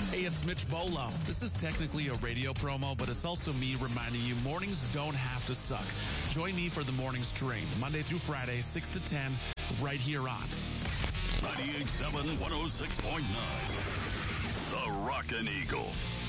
Hey, it's Mitch Bolo. This is technically a radio promo, but it's also me reminding you mornings don't have to suck. Join me for the Mornings Train, Monday through Friday, 6 to 10, right here on 98.7, 106.9. The Rockin' Eagle.